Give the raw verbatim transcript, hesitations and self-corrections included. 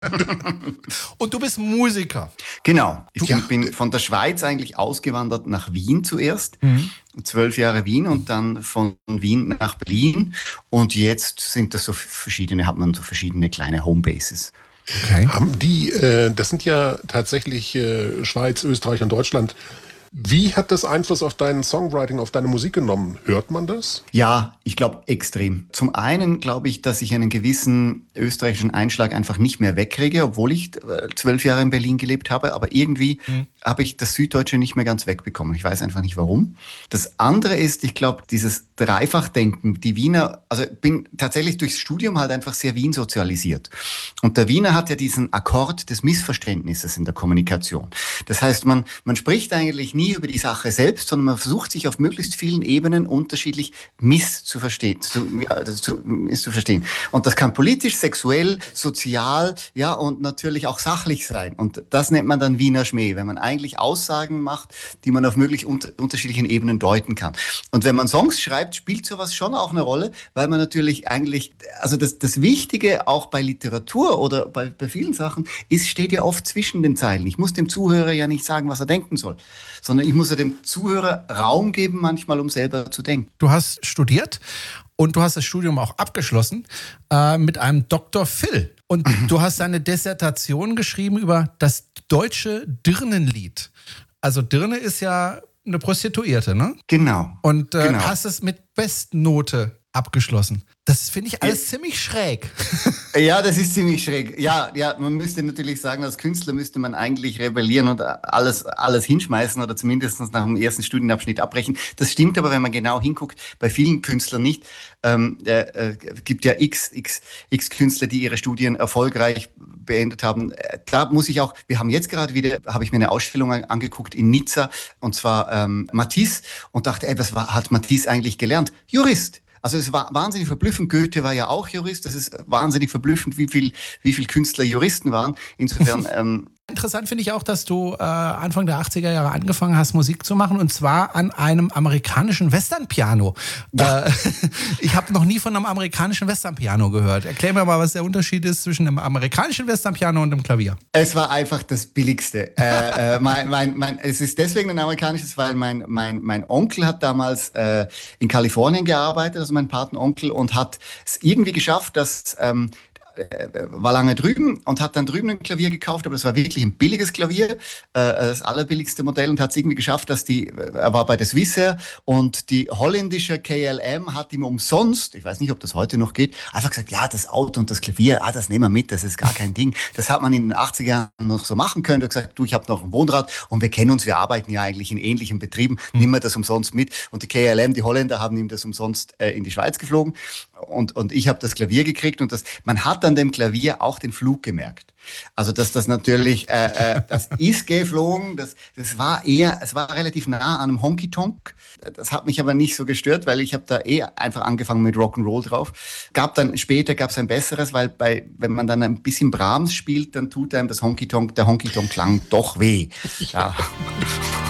Und du bist Musiker. Genau. Ich Du- bin von der Schweiz eigentlich ausgewandert nach Wien zuerst. Mhm. Zwölf Jahre Wien und dann von Wien nach Berlin. Und jetzt sind das so verschiedene, hat man so verschiedene kleine Homebases. Okay. Haben die, äh, das sind ja tatsächlich äh, Schweiz, Österreich und Deutschland. Wie hat das Einfluss auf dein Songwriting, auf deine Musik genommen? Hört man das? Ja, ich glaube extrem. Zum einen glaube ich, dass ich einen gewissen österreichischen Einschlag einfach nicht mehr wegkriege, obwohl ich äh, zwölf Jahre in Berlin gelebt habe. Aber irgendwie mhm. habe ich das Süddeutsche nicht mehr ganz wegbekommen. Ich weiß einfach nicht warum. Das andere ist, ich glaube, dieses Dreifachdenken. Die Wiener, also ich bin tatsächlich durchs Studium halt einfach sehr Wien sozialisiert. Und der Wiener hat ja diesen Akkord des Missverständnisses in der Kommunikation. Das heißt, man, man spricht eigentlich nie über die Sache selbst, sondern man versucht sich auf möglichst vielen Ebenen unterschiedlich miss zu verstehen, zu, ja, zu, miss zu verstehen. Und das kann politisch, sexuell, sozial, ja, und natürlich auch sachlich sein. Und das nennt man dann Wiener Schmäh, wenn man eigentlich Aussagen macht, die man auf möglichst unter, unterschiedlichen Ebenen deuten kann. Und wenn man Songs schreibt, spielt sowas schon auch eine Rolle, weil man natürlich eigentlich, also das, das Wichtige auch bei Literatur oder bei, bei vielen Sachen ist, steht ja oft zwischen den Zeilen. Ich muss dem Zuhörer ja nicht sagen, was er denken soll, sondern ich muss ja dem Zuhörer Raum geben, manchmal, um selber zu denken. Du hast studiert und du hast das Studium auch abgeschlossen äh, mit einem Doktor Phil. Und mhm. du hast deine Dissertation geschrieben über das deutsche Dirnenlied. Also Dirne ist ja eine Prostituierte, ne? Genau. Und äh, genau. hast es mit Bestnote abgeschlossen. Das finde ich alles ja. ziemlich schräg. Ja, das ist ziemlich schräg. Ja, ja, man müsste natürlich sagen, als Künstler müsste man eigentlich rebellieren und alles, alles hinschmeißen oder zumindest nach dem ersten Studienabschnitt abbrechen. Das stimmt aber, wenn man genau hinguckt, bei vielen Künstlern nicht. Ähm, äh, gibt ja x, x, x Künstler, die ihre Studien erfolgreich beendet haben. Da muss ich auch, wir haben jetzt gerade wieder, habe ich mir eine Ausstellung angeguckt in Nizza, und zwar ähm, Matisse, und dachte, ey, was war, hat Matisse eigentlich gelernt? Jurist. Also es war wahnsinnig verblüffend. Goethe war ja auch Jurist. Das ist wahnsinnig verblüffend, wie viel, wie viel Künstler Juristen waren. Insofern ähm, interessant finde ich auch, dass du äh, Anfang der achtziger Jahre angefangen hast, Musik zu machen, und zwar an einem amerikanischen Westernpiano. Ja. Äh, ich habe noch nie von einem amerikanischen Westernpiano gehört. Erklär mir mal, was der Unterschied ist zwischen einem amerikanischen Westernpiano und einem Klavier. Es war einfach das Billigste. äh, äh, mein, mein, mein, es ist deswegen ein amerikanisches, weil mein, mein, mein Onkel hat damals äh, in Kalifornien gearbeitet, also mein Patenonkel, und hat es irgendwie geschafft, dass ähm, war lange drüben und hat dann drüben ein Klavier gekauft, aber das war wirklich ein billiges Klavier, äh, das allerbilligste Modell, und hat es irgendwie geschafft, dass die, er war bei der Swissair, und die holländische K L M hat ihm umsonst, ich weiß nicht, ob das heute noch geht, einfach gesagt, ja, das Auto und das Klavier, ah, das nehmen wir mit, das ist gar kein Ding. Das hat man in den achtziger Jahren noch so machen können. Er hat gesagt, du, ich habe noch ein Wohnrad und wir kennen uns, wir arbeiten ja eigentlich in ähnlichen Betrieben, nimm mir das umsonst mit. Und die K L M, die Holländer, haben ihm das umsonst äh, in die Schweiz geflogen, und, und ich habe das Klavier gekriegt, und das, man hat an dem Klavier auch den Flug gemerkt. Also dass das natürlich, äh, äh, das ist geflogen, das, das war eher, es war relativ nah an einem Honky-Tonk. Das hat mich aber nicht so gestört, weil ich habe da eh einfach angefangen mit Rock'n'Roll drauf. Gab dann, später gab es ein besseres, weil bei, wenn man dann ein bisschen Brahms spielt, dann tut einem das Honky-Tonk, der Honky-Tonk-Klang doch weh. Ja.